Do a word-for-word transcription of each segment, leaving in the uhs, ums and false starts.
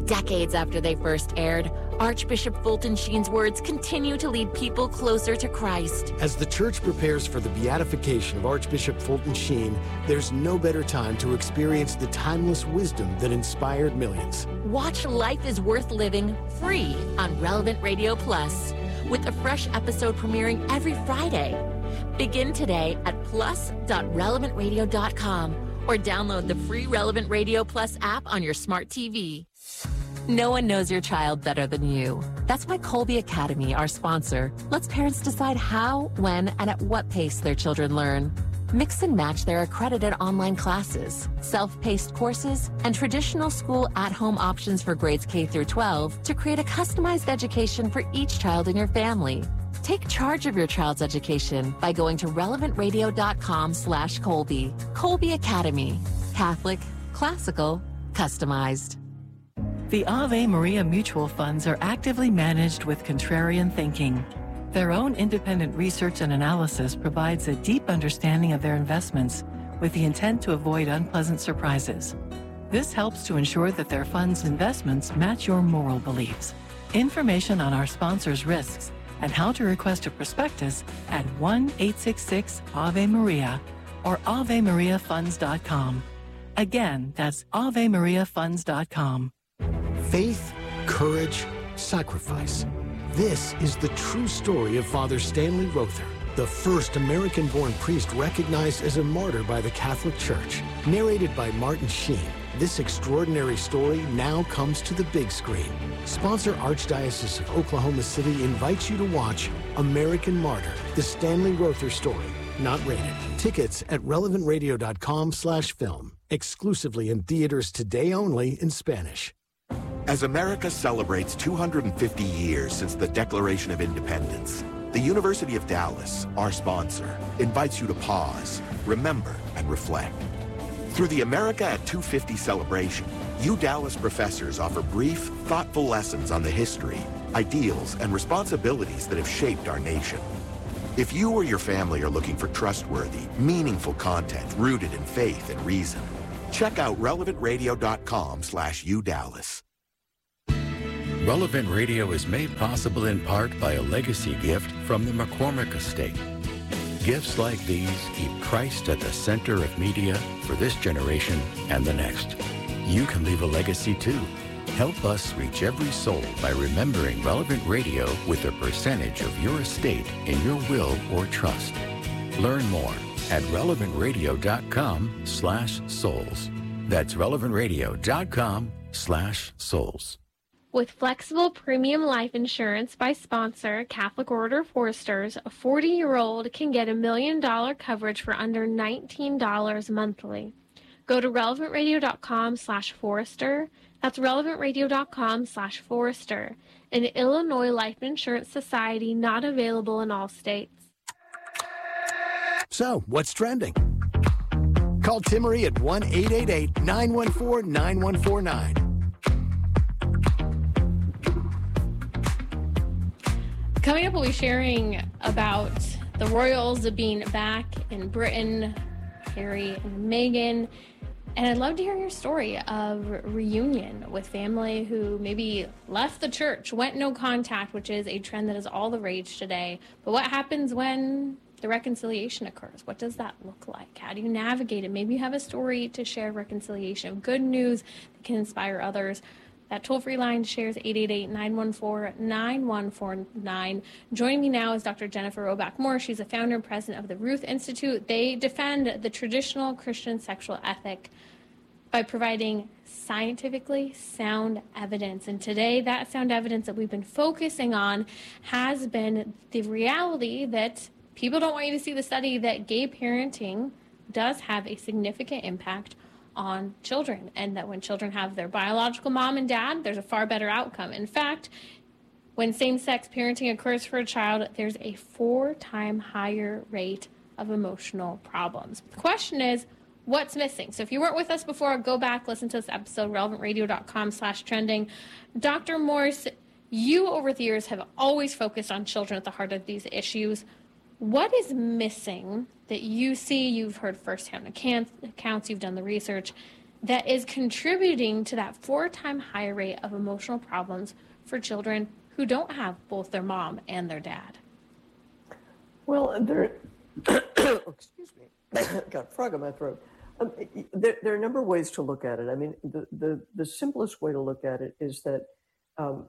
Decades after they first aired, Archbishop Fulton Sheen's words continue to lead people closer to Christ. As the church prepares for the beatification of Archbishop Fulton Sheen, there's no better time to experience the timeless wisdom that inspired millions. Watch Life is Worth Living free on Relevant Radio Plus, with a fresh episode premiering every Friday. Begin today at plus dot relevant radio dot com or download the free Relevant Radio Plus app on your smart T V. No one knows your child better than you. That's why Colby Academy, our sponsor, lets parents decide how, when, and at what pace their children learn. Mix and match their accredited online classes, self-paced courses, and traditional school at-home options for grades K through twelve to create a customized education for each child in your family. Take charge of your child's education by going to relevant radio dot com slash Colby. Colby Academy. Catholic, classical, customized. The Ave Maria mutual funds are actively managed with contrarian thinking. Their own independent research and analysis provides a deep understanding of their investments with the intent to avoid unpleasant surprises. This helps to ensure that their funds' investments match your moral beliefs. Information on our sponsors' risks and how to request a prospectus at one eight six six Ave Maria or ave maria funds dot com. Again, that's ave maria funds dot com. Faith, courage, sacrifice. This is the true story of Father Stanley Rother, the first American-born priest recognized as a martyr by the Catholic Church. Narrated by Martin Sheen, this extraordinary story now comes to the big screen. Sponsor Archdiocese of Oklahoma City invites you to watch American Martyr, the Stanley Rother story, not rated. Tickets at relevant radio dot com slash film. Exclusively in theaters today only in Spanish. As America celebrates two hundred fifty years since the Declaration of Independence, the University of Dallas, our sponsor, invites you to pause, remember, and reflect. Through the America at two fifty celebration, U Dallas professors offer brief, thoughtful lessons on the history, ideals, and responsibilities that have shaped our nation. If you or your family are looking for trustworthy, meaningful content rooted in faith and reason, check out relevant radio dot com slash U Dallas. Relevant Radio is made possible in part by a legacy gift from the McCormick Estate. Gifts like these keep Christ at the center of media for this generation and the next. You can leave a legacy too. Help us reach every soul by remembering Relevant Radio with a percentage of your estate in your will or trust. Learn more at relevant radio dot com slash souls. That's relevant radio dot com slash souls. With flexible premium life insurance by sponsor Catholic Order of Foresters, a forty-year-old can get a million dollar coverage for under nineteen dollars monthly. Go to relevant radio dot com slash Forester. That's relevant radio dot com slash Forester. An Illinois Life Insurance Society, not available in all states. So, what's trending? Call Timmery at one eight eight eight, nine one four, nine one four nine. Coming up, we'll be sharing about the royals being back in Britain, Harry and Meghan. And I'd love to hear your story of reunion with family who maybe left the church, went no contact, which is a trend that is all the rage today. But what happens when the reconciliation occurs? What does that look like? How do you navigate it? Maybe you have a story to share reconciliation, good news that can inspire others. That toll-free line shares eight eight eight, nine one four, nine one four nine. Joining me now is Doctor Jennifer Roback-Moore. She's the founder and president of the Ruth Institute. They defend the traditional Christian sexual ethic by providing scientifically sound evidence. And today, that sound evidence that we've been focusing on has been the reality that people don't want you to see the study that gay parenting does have a significant impact on children, and that when children have their biological mom and dad, there's a far better outcome. In fact, when same-sex parenting occurs for a child, there's a four-time higher rate of emotional problems. The question is, what's missing? So if you weren't with us before, go back, listen to this episode, relevant radio dot com slash trending. Doctor Morse, you over the years have always focused on children at the heart of these issues. What is missing that you see, you've heard firsthand accounts, you've done the research, that is contributing to that four-time higher rate of emotional problems for children who don't have both their mom and their dad? Well, there, excuse me, got a frog in my throat. Um, there, there are a number of ways to look at it. I mean, the, the, the simplest way to look at it is that um,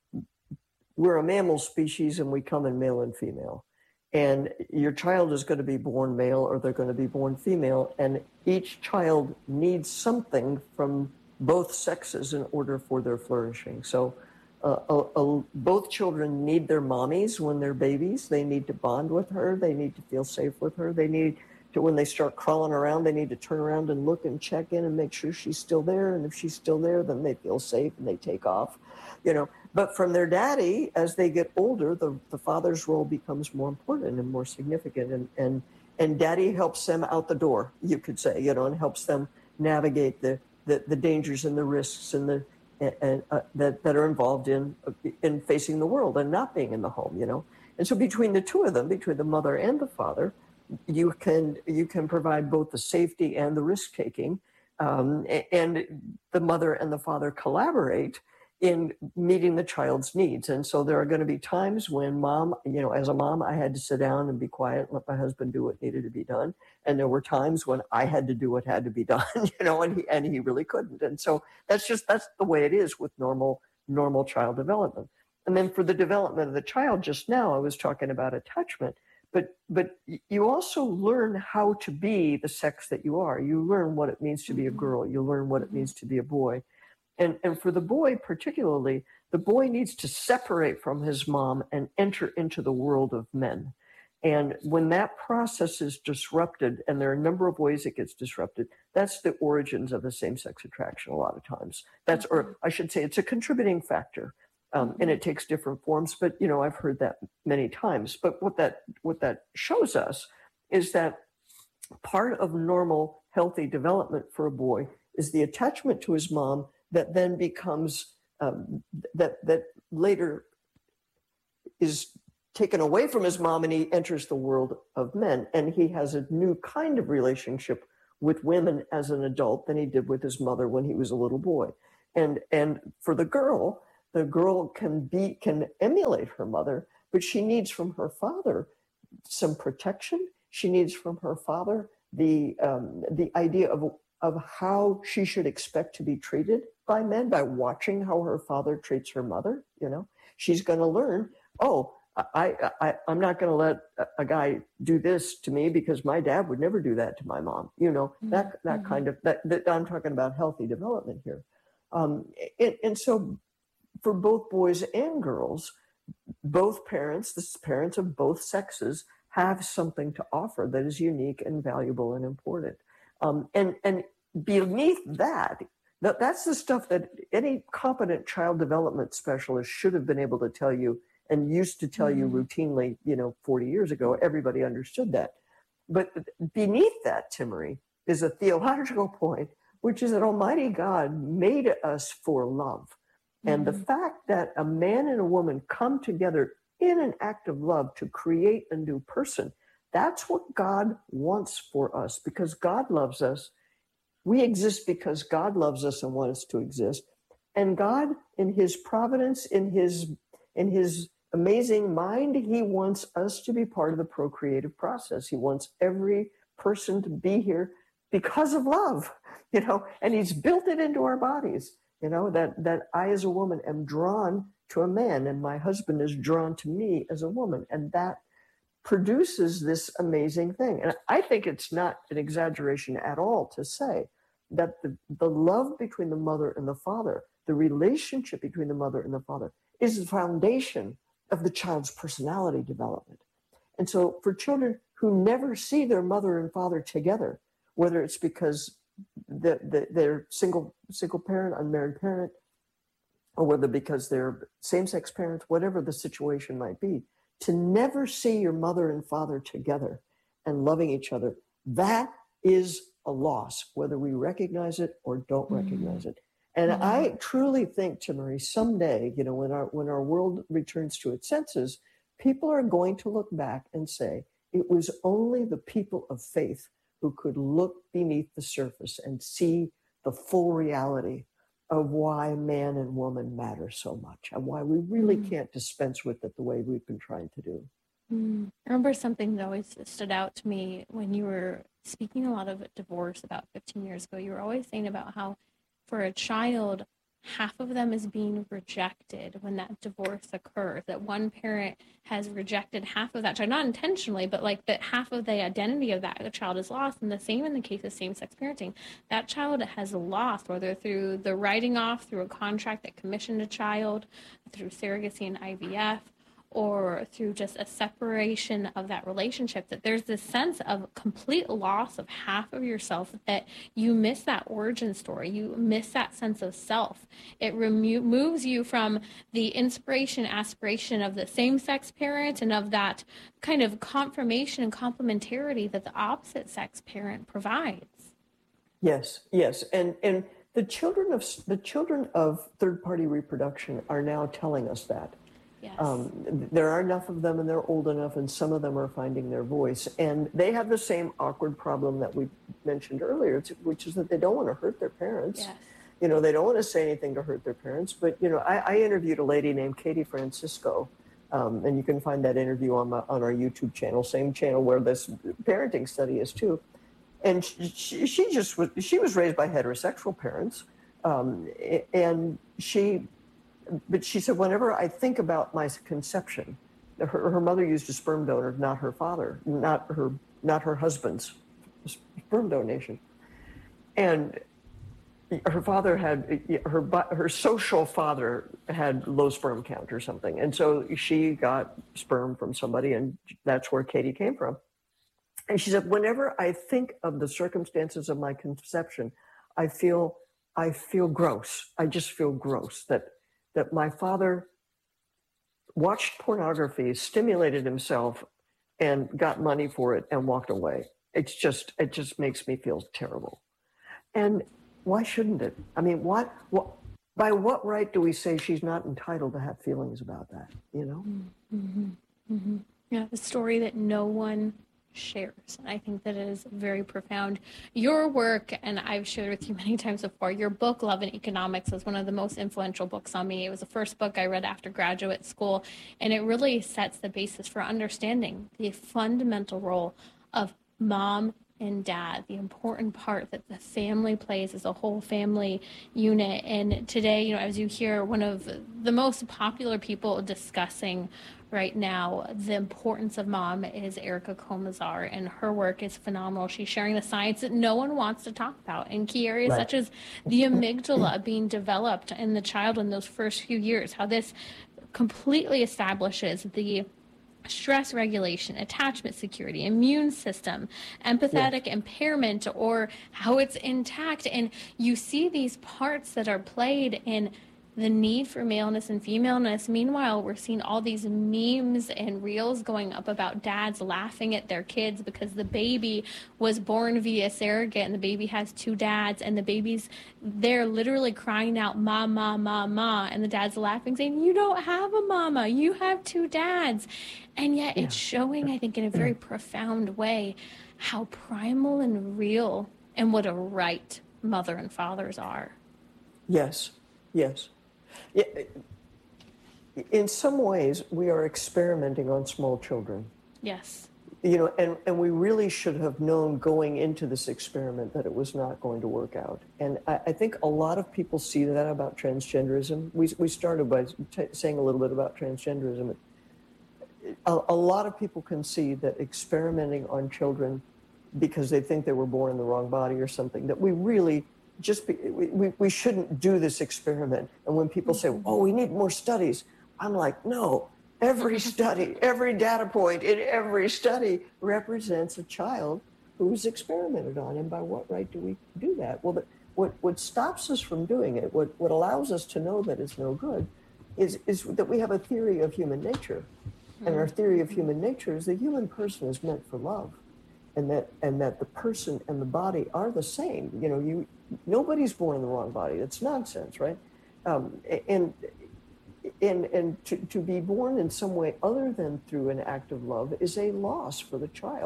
we're a mammal species and we come in male and female. And your child is going to be born male or they're going to be born female. And each child needs something from both sexes in order for their flourishing. So uh, uh, uh, both children need their mommies when they're babies. They need to bond with her. They need to feel safe with her. They need to, when they start crawling around, they need to turn around and look and check in and make sure she's still there. And if she's still there, then they feel safe and they take off, you know. But from their daddy, as they get older, the, the father's role becomes more important and more significant. And, and, and daddy helps them out the door, you could say, you know, and helps them navigate the, the, the dangers and the risks and the and, uh, that, that are involved in, in facing the world and not being in the home, you know. And so between the two of them, between the mother and the father, you can you can provide both the safety and the risk-taking, um, and the mother and the father collaborate in meeting the child's needs. And so there are going to be times when mom, you know, as a mom, I had to sit down and be quiet and let my husband do what needed to be done. And there were times when I had to do what had to be done, you know, and he, and he really couldn't. And so that's just, that's the way it is with normal, normal child development. And then for the development of the child, just now, I was talking about attachment. But but you also learn how to be the sex that you are. You learn what it means to be a girl. You learn what it means to be a boy. And, and for the boy particularly, the boy needs to separate from his mom and enter into the world of men. And when that process is disrupted, and there are a number of ways it gets disrupted, that's the origins of the same-sex attraction a lot of times. That's, or I should say, it's a contributing factor. Um, and it takes different forms, but you know, I've heard that many times. But what that what that shows us is that part of normal, healthy development for a boy is the attachment to his mom that then becomes um, that that later is taken away from his mom, and he enters the world of men, and he has a new kind of relationship with women as an adult than he did with his mother when he was a little boy. And and for the girl, the girl can be can emulate her mother, but she needs from her father some protection. She needs from her father the um, the idea of of how she should expect to be treated by men by watching how her father treats her mother. You know, she's going to learn. Oh, I, I I'm not going to let a, a guy do this to me because my dad would never do that to my mom. You know, mm-hmm. that that mm-hmm. kind of that, that. I'm talking about healthy development here, um, and, and so. For both boys and girls, both parents, the parents of both sexes, have something to offer that is unique and valuable and important. Um, and, and beneath that, that, that's the stuff that any competent child development specialist should have been able to tell you and used to tell mm-hmm. you routinely, you know, forty years ago. Everybody understood that. But beneath that, Timmerie, is a theological point, which is that Almighty God made us for love. And the fact that a man and a woman come together in an act of love to create a new person, that's what God wants for us, because God loves us. We exist because God loves us and wants us to exist. And God, in his providence, in his, in his amazing mind, he wants us to be part of the procreative process. He wants every person to be here because of love, you know, and he's built it into our bodies. You know, that, that I as a woman am drawn to a man and my husband is drawn to me as a woman. And that produces this amazing thing. And I think it's not an exaggeration at all to say that the, the love between the mother and the father, the relationship between the mother and the father, is the foundation of the child's personality development. And so for children who never see their mother and father together, whether it's because The, the, they're single single parent, unmarried parent, or whether because they're same-sex parents, whatever the situation might be, to never see your mother and father together and loving each other, that is a loss, whether we recognize it or don't mm-hmm. recognize it. And mm-hmm. I truly think, Timmerie, someday, you know, when our when our world returns to its senses, people are going to look back and say, it was only the people of faith who could look beneath the surface and see the full reality of why man and woman matter so much and why we really mm. can't dispense with it the way we've been trying to do. Mm. I remember something that always stood out to me when you were speaking a lot of divorce about fifteen years ago. You were always saying about how for a child, half of them is being rejected when that divorce occurs, that one parent has rejected half of that child, not intentionally, but like that half of the identity of that child is lost. And the same in the case of same-sex parenting. That child has lost, whether through the writing off, through a contract that commissioned a child, through surrogacy and I V F, or through just a separation of that relationship, that there's this sense of complete loss of half of yourself, that you miss that origin story, you miss that sense of self. It removes you from the inspiration, aspiration of the same-sex parent and of that kind of confirmation and complementarity that the opposite sex parent provides. Yes, yes, and and the children of the children of third-party reproduction are now telling us that. Yes. Um, there are enough of them and they're old enough, and some of them are finding their voice. And they have the same awkward problem that we mentioned earlier, which is that they don't want to hurt their parents. Yes. You know, they don't want to say anything to hurt their parents. But, you know, I, I interviewed a lady named Katie Francisco, um, and you can find that interview on, my, on our YouTube channel, same channel where this parenting study is too. And she, she just was, she was raised by heterosexual parents. Um, and she... But she said, whenever I think about my conception, her, her mother used a sperm donor, not her father, not her, not her husband's sperm donation. And her father had, her, her social father had low sperm count or something. And so she got sperm from somebody, and that's where Katie came from. And she said, whenever I think of the circumstances of my conception, I feel, I feel gross. I just feel gross that that my father watched pornography, stimulated himself, and got money for it and walked away. It's just, it just makes me feel terrible. And why shouldn't it? I mean, what, what, by what right do we say she's not entitled to have feelings about that, you know? Mm-hmm. Mm-hmm. Yeah, the story that no one shares. I think that it is very profound. Your work, and I've shared with you many times before, your book, Love and Economics, was one of the most influential books on me. It was the first book I read after graduate school, and it really sets the basis for understanding the fundamental role of mom and dad, the important part that the family plays as a whole family unit. And today, you know, as you hear one of the most popular people discussing right now the importance of mom is Erica Komisar, and her work is phenomenal. She's sharing the science that no one wants to talk about in key areas right. such as the amygdala being developed in the child in those first few years, how this completely establishes the stress regulation, attachment security, immune system, empathetic yes. impairment, or how it's intact. And you see these parts that are played in the need for maleness and femaleness. Meanwhile, we're seeing all these memes and reels going up about dads laughing at their kids because the baby was born via surrogate and the baby has two dads, and the baby's they're literally crying out, ma, ma, ma, ma, and the dad's laughing saying, you don't have a mama, you have two dads. And yet it's showing, I think, in a very profound way how primal and real and what a right mother and fathers are. Yes, yes. In some ways, we are experimenting on small children. Yes. You know, and, and we really should have known going into this experiment that it was not going to work out. And I, I think a lot of people see that about transgenderism. We, we started by t- saying a little bit about transgenderism. A, a lot of people can see that experimenting on children because they think they were born in the wrong body or something, that we really just, be, we, we shouldn't do this experiment. And when people say, oh, we need more studies, I'm like, no, every study, every data point in every study represents a child who was experimented on. And by what right do we do that? Well, the, what, what stops us from doing it, what, what allows us to know that it's no good, is, is that we have a theory of human nature. And our theory of human nature is the human person is meant for love, and that and that the person and the body are the same. You know, you nobody's born in the wrong body. That's nonsense, right? Um, and and and to, to be born in some way other than through an act of love is a loss for the child.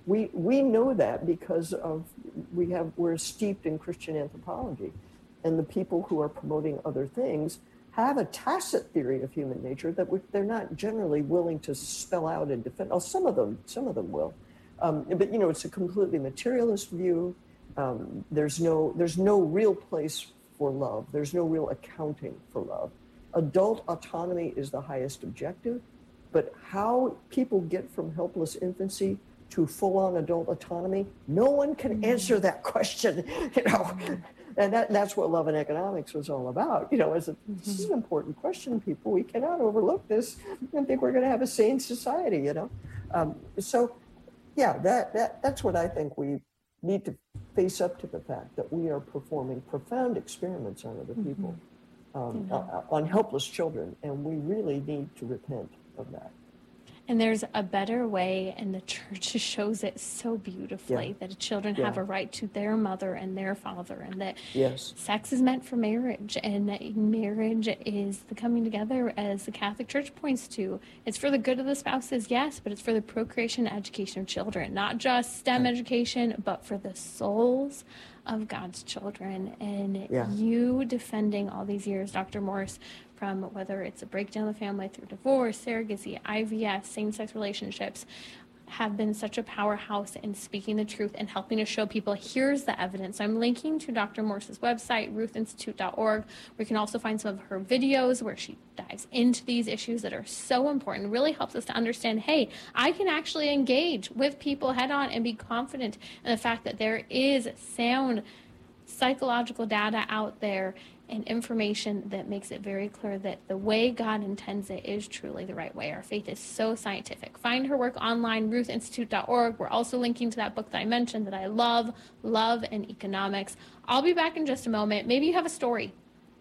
we we know that because of we have we're steeped in Christian anthropology, and the people who are promoting other things have a tacit theory of human nature that they're not generally willing to spell out and defend. Oh, some of them, some of them will, um, but you know, it's a completely materialist view. Um, there's no there's no real place for love. There's no real accounting for love. Adult autonomy is the highest objective, but how people get from helpless infancy to full-on adult autonomy, no one can answer that question, you know. And that, that's what Love and Economics was all about. You know, as a, mm-hmm. This is an important question, people. We cannot overlook this and think we're going to have a sane society, you know. Um, so, yeah, that, that that's what I think we need to face up to, the fact that we are performing profound experiments on other people, um, mm-hmm. uh, on helpless children, and we really need to repent of that. And there's a better way, and the church shows it so beautifully, yeah. that children yeah. have a right to their mother and their father, and that yes. sex is meant for marriage, and that marriage is the coming together, as the Catholic Church points to. It's for the good of the spouses, yes, but it's for the procreation and education of children, not just STEM right. education, but for the souls of God's children. And yeah. you defending all these years, Doctor Morse, from whether it's a breakdown of the family through divorce, surrogacy, I V F, same-sex relationships, have been such a powerhouse in speaking the truth and helping to show people, here's the evidence. I'm linking to Doctor Morse's website, ruth institute dot org, where you can also find some of her videos where she dives into these issues that are so important. It really helps us to understand, hey, I can actually engage with people head on and be confident in the fact that there is sound psychological data out there and information that makes it very clear that the way God intends it is truly the right way. Our faith is so scientific. Find her work online, ruth institute dot org. We're also linking to that book that I mentioned that I love, Love and Economics. I'll be back in just a moment. Maybe you have a story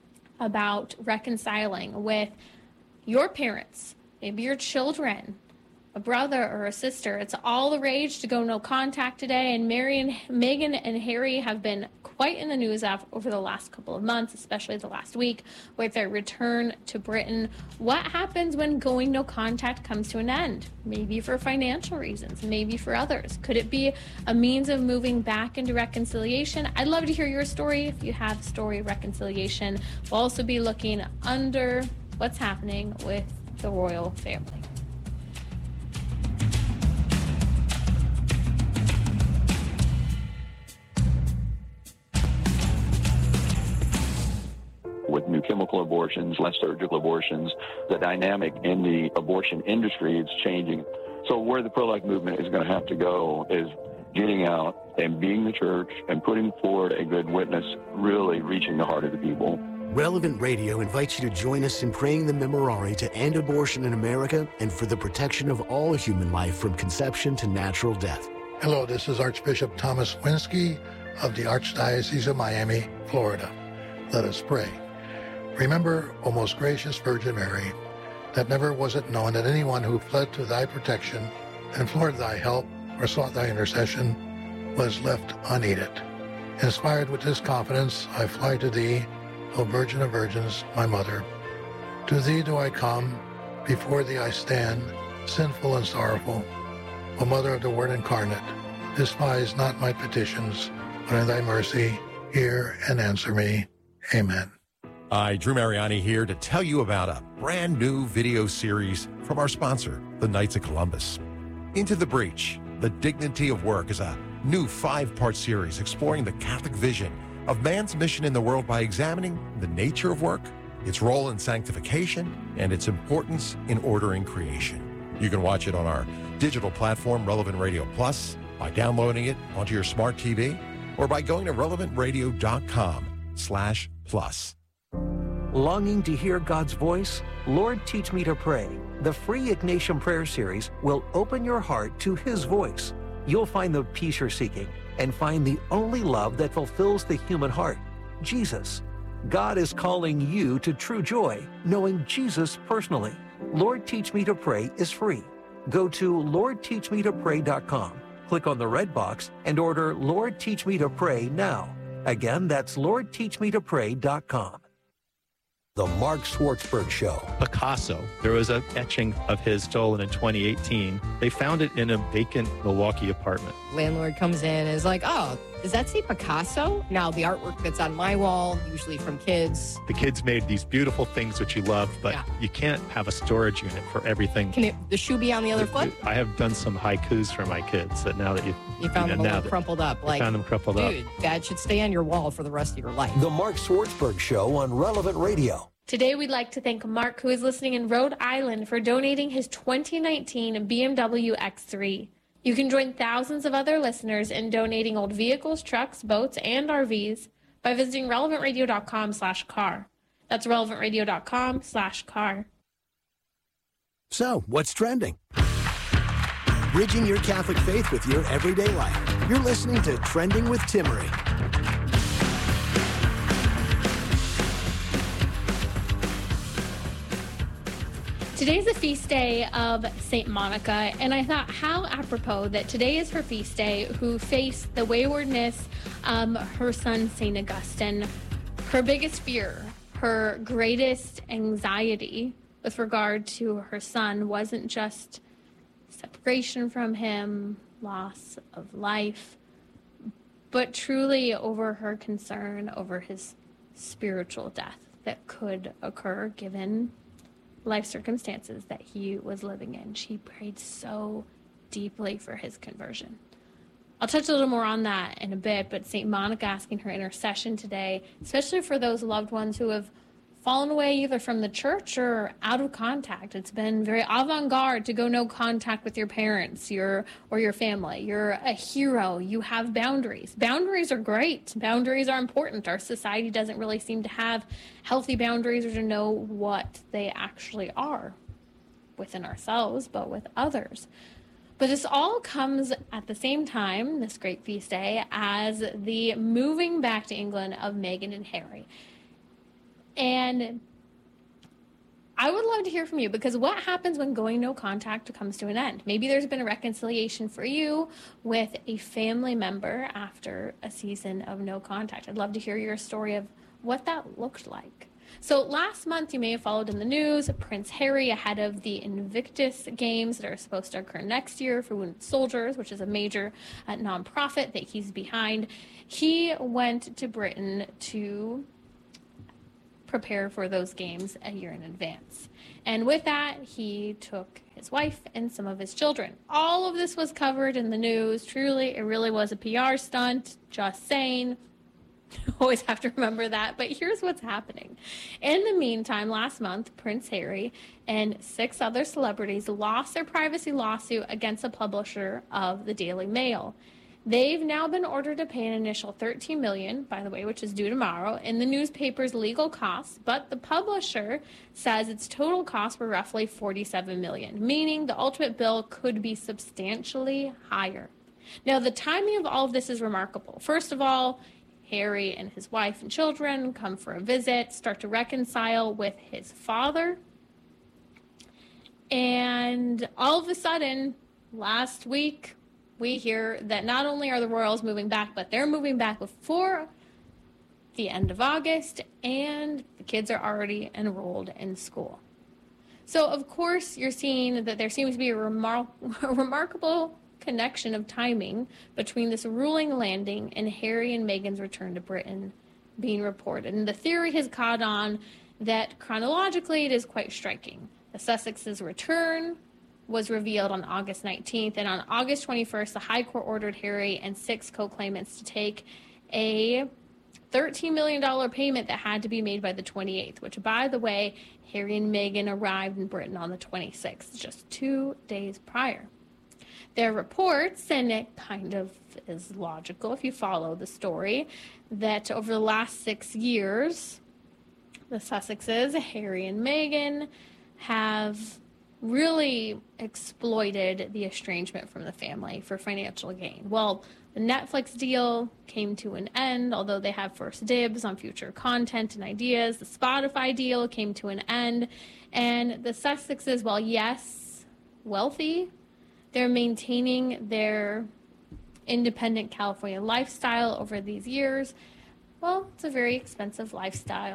about reconciling with your parents, maybe your children, a brother or a sister. It's all the rage to go no contact today, and Mary and Meghan and Harry have been quite in the news over the last couple of months, especially the last week, with their return to Britain. What happens when going no contact comes to an end? Maybe for financial reasons, maybe for others. Could it be a means of moving back into reconciliation? I'd love to hear your story if you have a story of reconciliation. We'll also be looking under what's happening with the royal family. With new chemical abortions, less surgical abortions, the dynamic in the abortion industry is changing. So where the pro-life movement is going to have to go is getting out and being the church and putting forward a good witness, really reaching the heart of the people. Relevant Radio invites you to join us in praying the Memorare to end abortion in America and for the protection of all human life from conception to natural death. Hello, this is Archbishop Thomas Winsky of the Archdiocese of Miami, Florida. Let us pray. Remember, O most gracious Virgin Mary, that never was it known that anyone who fled to thy protection, implored thy help, or sought thy intercession, was left unaided. Inspired with this confidence, I fly to thee, O Virgin of Virgins, my Mother. To thee do I come, before thee I stand, sinful and sorrowful. O Mother of the Word incarnate, despise not my petitions, but in thy mercy hear and answer me. Amen. Hi, Drew Mariani here to tell you about a brand new video series from our sponsor, the Knights of Columbus. Into the Breach, The Dignity of Work is a new five-part series exploring the Catholic vision of man's mission in the world by examining the nature of work, its role in sanctification, and its importance in ordering creation. You can watch it on our digital platform, Relevant Radio Plus, by downloading it onto your smart T V, or by going to relevant radio dot com slash plus. Longing to hear God's voice? Lord, Teach Me to Pray. The free Ignatian Prayer Series will open your heart to His voice. You'll find the peace you're seeking and find the only love that fulfills the human heart, Jesus. God is calling you to true joy, knowing Jesus personally. Lord, Teach Me to Pray is free. Go to lord teach me to pray dot com, click on the red box, and order Lord, Teach Me to Pray now. Again, that's lord teach me to pray dot com. The Mark Schwartzberg Show. Picasso. There was an etching of his stolen in twenty eighteen. They found it in a vacant Milwaukee apartment. Landlord comes in and is like, oh, does that say Picasso? Now, the artwork that's on my wall, usually from kids. The kids made these beautiful things which you love, but yeah. you can't have a storage unit for everything. Can it, the shoe be on the other the, foot? I have done some haikus for my kids that now that you... You found you them know, a now little crumpled up. Like, found them crumpled dude, up. Dude, that should stay on your wall for the rest of your life. The Mark Schwartzberg Show on Relevant Radio. Today, we'd like to thank Mark, who is listening in Rhode Island, for donating his twenty nineteen B M W X three. You can join thousands of other listeners in donating old vehicles, trucks, boats, and R Vs by visiting relevant radio dot com slash car. That's relevant radio dot com slash car. So, what's trending? Bridging your Catholic faith with your everyday life. You're listening to Trending with Timmery. Today's the feast day of Saint Monica, and I thought how apropos that today is her feast day, who faced the waywardness of her son, Saint Augustine. Her biggest fear, her greatest anxiety with regard to her son wasn't just separation from him, loss of life, but truly over her concern over his spiritual death that could occur given life circumstances that he was living in. She prayed so deeply for his conversion. I'll touch a little more on that in a bit, but Saint Monica asking her intercession today, especially for those loved ones who have fallen away either from the church or out of contact. It's been very avant-garde to go no contact with your parents your or your family. You're a hero. You have boundaries. Boundaries are great. Boundaries are important. Our society doesn't really seem to have healthy boundaries or to know what they actually are within ourselves, but with others. But this all comes at the same time, this great feast day, as the moving back to England of Meghan and Harry. And I would love to hear from you, because what happens when going no contact comes to an end? Maybe there's been a reconciliation for you with a family member after a season of no contact. I'd love to hear your story of what that looked like. So last month, you may have followed in the news, Prince Harry, ahead of the Invictus Games that are supposed to occur next year for Wounded Soldiers, which is a major uh, nonprofit that he's behind, he went to Britain to prepare for those games a year in advance. And with that, he took his wife and some of his children. All of this was covered in the news. Truly, it really was a P R stunt. Just saying. Always have to remember that. But here's what's happening. In the meantime, last month, Prince Harry and six other celebrities lost their privacy lawsuit against the publisher of the Daily Mail. They've now been ordered to pay an initial thirteen million dollars, by the way, which is due tomorrow, in the newspaper's legal costs, but the publisher says its total costs were roughly forty-seven million dollars, meaning the ultimate bill could be substantially higher. Now, the timing of all of this is remarkable. First of all, Harry and his wife and children come for a visit, start to reconcile with his father, and all of a sudden, last week, we hear that not only are the royals moving back, but they're moving back before the end of August, and the kids are already enrolled in school. So, of course, you're seeing that there seems to be a, remar- a remarkable connection of timing between this ruling landing and Harry and Meghan's return to Britain being reported. And the theory has caught on that chronologically it is quite striking. The Sussexes' return was revealed on August nineteenth, and on August twenty-first, the High Court ordered Harry and six co-claimants to take a thirteen million dollars payment that had to be made by the twenty-eighth, which, by the way, Harry and Meghan arrived in Britain on the twenty-sixth, just two days prior. There are reports, and it kind of is logical if you follow the story, that over the last six years, the Sussexes, Harry and Meghan, have really exploited the estrangement from the family for financial gain. Well, the Netflix deal came to an end, although they have first dibs on future content and ideas. The Spotify deal came to an end, and the Sussexes, while yes, wealthy, they're maintaining their independent California lifestyle over these years. Well, it's a very expensive lifestyle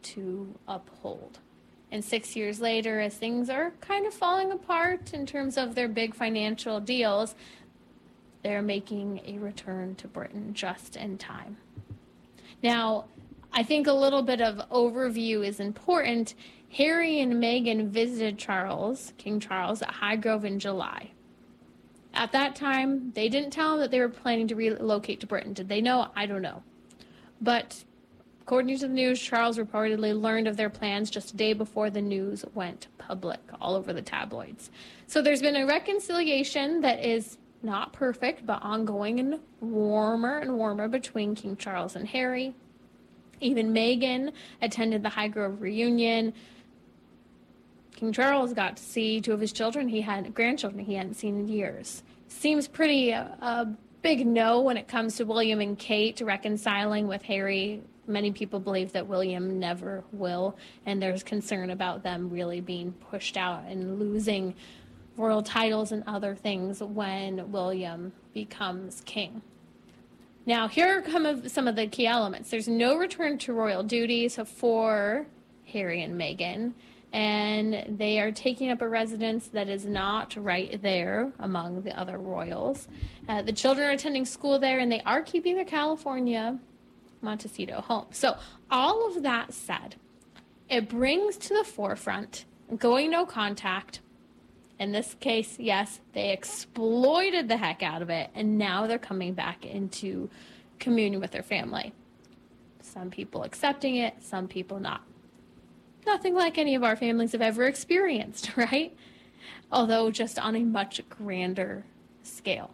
to uphold. And six years later, as things are kind of falling apart in terms of their big financial deals, they're making a return to Britain just in time. Now, I think a little bit of overview is important. Harry and Meghan visited Charles, King Charles, at Highgrove in July. At that time, they didn't tell him that they were planning to relocate to Britain. Did they know? I don't know. But according to the news, Charles reportedly learned of their plans just a day before the news went public all over the tabloids. So there's been a reconciliation that is not perfect, but ongoing and warmer and warmer between King Charles and Harry. Even Meghan attended the Highgrove reunion. King Charles got to see two of his children. He had grandchildren he hadn't seen in years. Seems pretty uh, a big no when it comes to William and Kate reconciling with Harry. Many people believe that William never will, and there's concern about them really being pushed out and losing royal titles and other things when William becomes king. Now, here come some of the key elements. There's no return to royal duties for Harry and Meghan, and they are taking up a residence that is not right there among the other royals. Uh, the children are attending school there, and they are keeping their California Montecito home. So all of that said, it brings to the forefront going no contact. In this case, yes, they exploited the heck out of it, and now they're coming back into communion with their family. Some people accepting it, some people not. Nothing like any of our families have ever experienced, right? Although just on a much grander scale.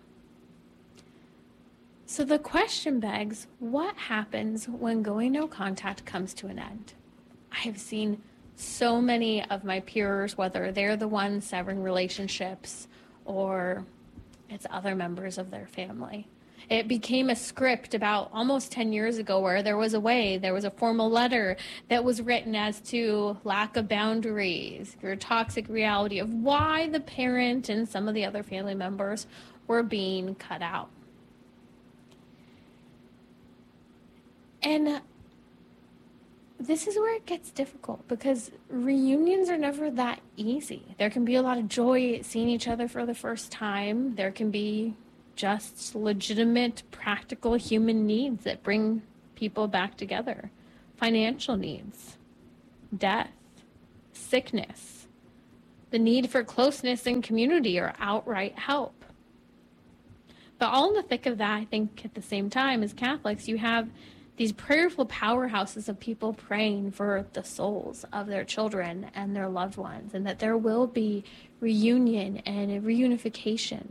So the question begs, what happens when going no contact comes to an end? I have seen so many of my peers, whether they're the ones severing relationships or it's other members of their family. It became a script about almost ten years ago where there was a way, there was a formal letter that was written as to lack of boundaries, your toxic reality of why the parent and some of the other family members were being cut out. And this is where it gets difficult because reunions are never that easy. There can be a lot of joy at seeing each other for the first time. There can be just legitimate, practical human needs that bring people back together. Financial needs, death, sickness, the need for closeness and community or outright help. But all in the thick of that, I think at the same time, as Catholics, you have these prayerful powerhouses of people praying for the souls of their children and their loved ones, and that there will be reunion and a reunification.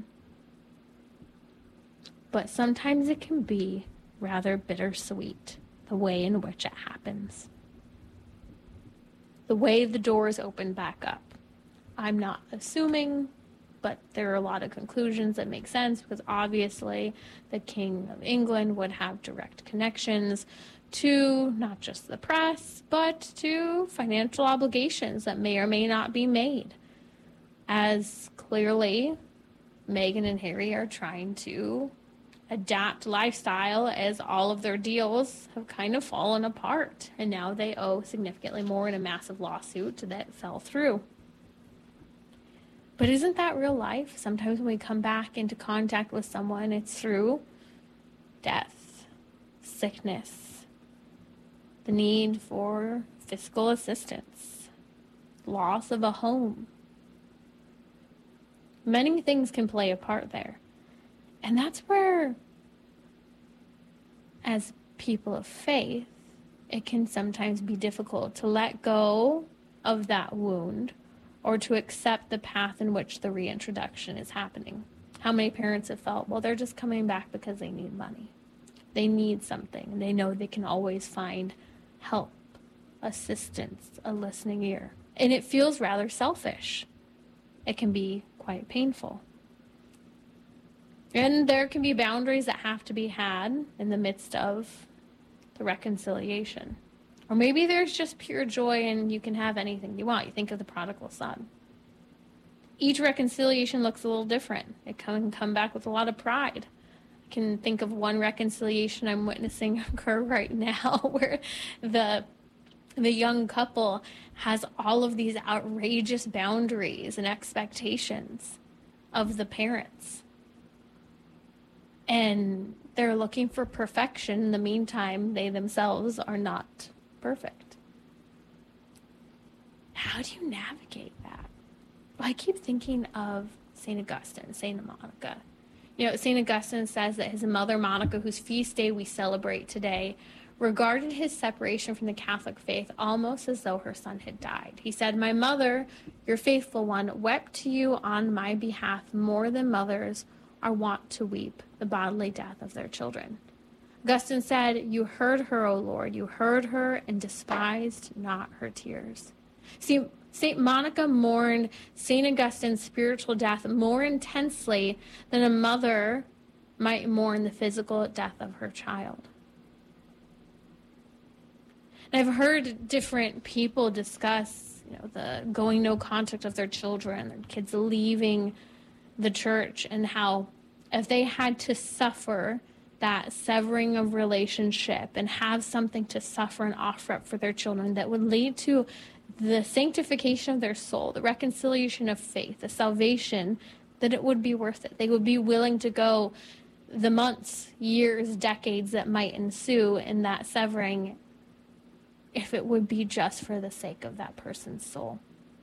But sometimes it can be rather bittersweet, the way in which it happens. The way the doors open back up. I'm not assuming, but there are a lot of conclusions that make sense because obviously the King of England would have direct connections to not just the press, but to financial obligations that may or may not be made. As clearly, Meghan and Harry are trying to adapt lifestyle as all of their deals have kind of fallen apart. And now they owe significantly more in a massive lawsuit that fell through. But isn't that real life? Sometimes when we come back into contact with someone, it's through death, sickness, the need for fiscal assistance, loss of a home. Many things can play a part there. And that's where, as people of faith, it can sometimes be difficult to let go of that wound or to accept the path in which the reintroduction is happening. How many parents have felt, well, they're just coming back because they need money. They need something, and they know they can always find help, assistance, a listening ear. And it feels rather selfish. It can be quite painful. And there can be boundaries that have to be had in the midst of the reconciliation. Or maybe there's just pure joy and you can have anything you want. You think of the prodigal son. Each reconciliation looks a little different. It can come back with a lot of pride. I can think of one reconciliation I'm witnessing occur right now where the the young couple has all of these outrageous boundaries and expectations of the parents. And they're looking for perfection. In the meantime, they themselves are not perfect. How do you navigate that? Well, I keep thinking of Saint Augustine, Saint Monica. You know, Saint Augustine says that his mother Monica, whose feast day we celebrate today, regarded his separation from the Catholic faith almost as though her son had died. He said, "My mother, your faithful one, wept to you on my behalf more than mothers are wont to weep the bodily death of their children." Augustine said, "You heard her, O Lord, you heard her and despised not her tears." See, Saint Monica mourned Saint Augustine's spiritual death more intensely than a mother might mourn the physical death of her child. And I've heard different people discuss, you know, the going no contact of their children, their kids leaving the church, and how if they had to suffer that severing of relationship and have something to suffer and offer up for their children that would lead to the sanctification of their soul, the reconciliation of faith, the salvation, that it would be worth it. They would be willing to go the months, years, decades that might ensue in that severing if it would be just for the sake of that person's soul.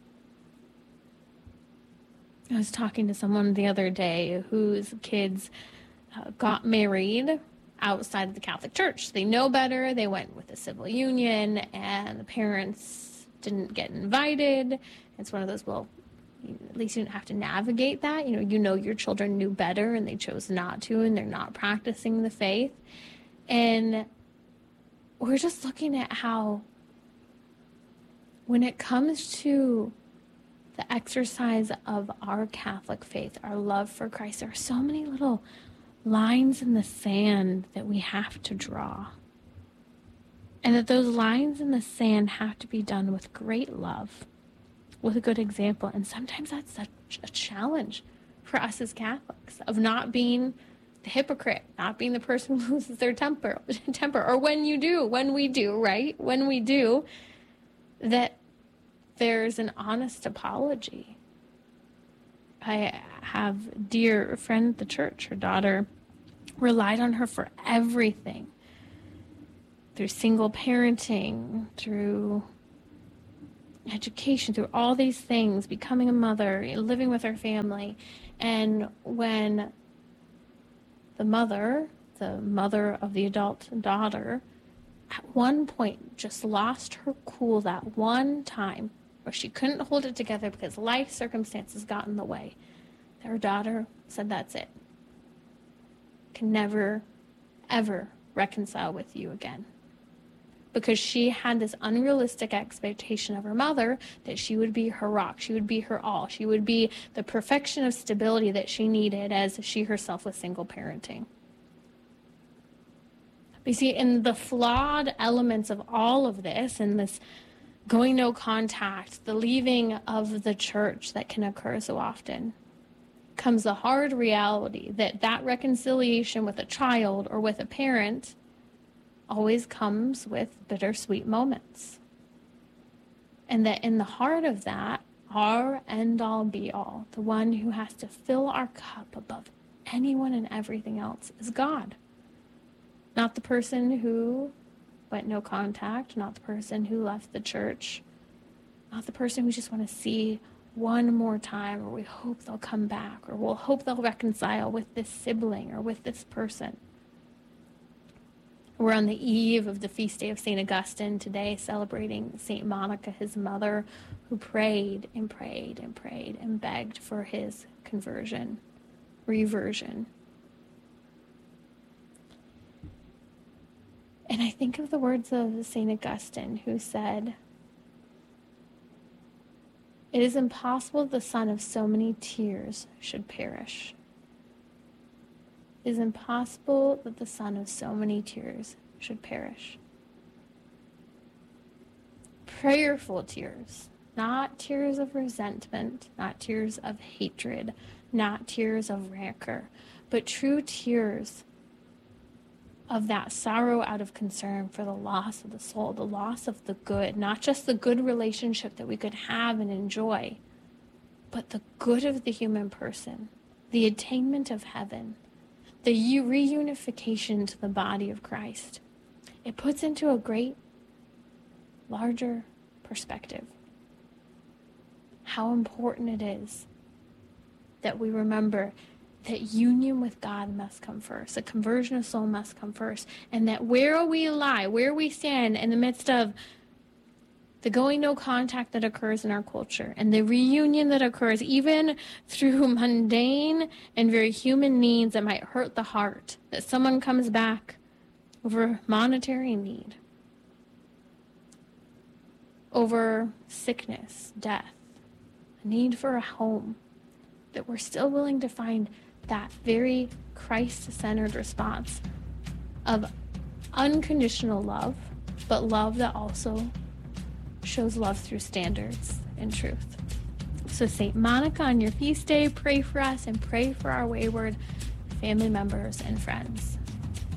I was talking to someone the other day whose kids uh, got married outside of the Catholic Church. They know better. They went with a civil union, and the parents didn't get invited. It's one of those, well, at least you didn't have to navigate that. You know, you know your children knew better, and they chose not to, and they're not practicing the faith. And we're just looking at how when it comes to the exercise of our Catholic faith, our love for Christ, there are so many little lines in the sand that we have to draw. And that those lines in the sand have to be done with great love, with a good example. And sometimes that's such a challenge for us as Catholics, of not being the hypocrite, not being the person who loses their temper, temper, or when you do, when we do, right? When we do, that there's an honest apology. I have a dear friend at the church. Her daughter relied on her for everything, through single parenting, through education, through all these things, becoming a mother, living with her family. And when the mother, the mother of the adult daughter, at one point just lost her cool that one time where she couldn't hold it together because life circumstances got in the way, her daughter said, "That's it. Can never, ever reconcile with you again." Because she had this unrealistic expectation of her mother that she would be her rock, she would be her all, she would be the perfection of stability that she needed as she herself was single parenting. But you see, in the flawed elements of all of this, and this going no contact, the leaving of the church that can occur so often, comes the hard reality that that reconciliation with a child or with a parent always comes with bittersweet moments. And that in the heart of that, our end-all be-all, the one who has to fill our cup above anyone and everything else, is God. Not the person who went no contact, not the person who left the church, not the person we just want to see one more time, or we hope they'll come back, or we'll hope they'll reconcile with this sibling or with this person. We're on the eve of the feast day of Saint Augustine today, celebrating Saint Monica, his mother, who prayed and prayed and prayed and begged for his conversion, reversion. And I think of the words of Saint Augustine, who said, "It is impossible the son of so many tears should perish. It is impossible that the son of so many tears should perish." Prayerful tears, not tears of resentment, not tears of hatred, not tears of rancor, but true tears of that sorrow out of concern for the loss of the soul, the loss of the good, not just the good relationship that we could have and enjoy, but the good of the human person, the attainment of heaven, the reunification to the body of Christ. It puts into a great, larger perspective how important it is that we remember that union with God must come first, the conversion of soul must come first, and that where we lie, where we stand in the midst of the going no contact that occurs in our culture and the reunion that occurs even through mundane and very human needs that might hurt the heart, that someone comes back over monetary need, over sickness, death, a need for a home, that we're still willing to find that very Christ-centered response of unconditional love, but love that also shows love through standards and truth. So Saint Monica, on your feast day, pray for us and pray for our wayward family members and friends.